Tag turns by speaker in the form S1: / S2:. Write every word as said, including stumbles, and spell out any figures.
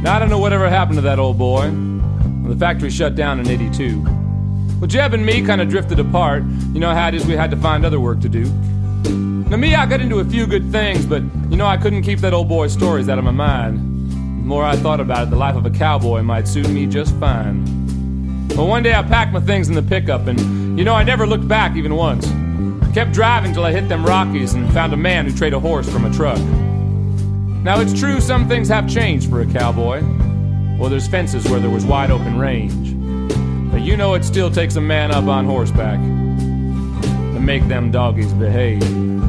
S1: I don't know whatever happened to that old boy. The factory shut down in eighty-two. Well, Jeb and me kind of drifted apart. You know how it is, we had to find other work to do. Now me, I got into a few good things, but you know I couldn't keep that old boy's stories out of my mind. The more I thought about it, the life of a cowboy might suit me just fine. Well, one day I packed my things in the pickup, and you know I never looked back even once. Kept driving till I hit them Rockies and found a man who traded a horse from a truck. Now it's true some things have changed for a cowboy. Well, there's fences where there was wide open range. But you know it still takes a man up on horseback to make them doggies behave.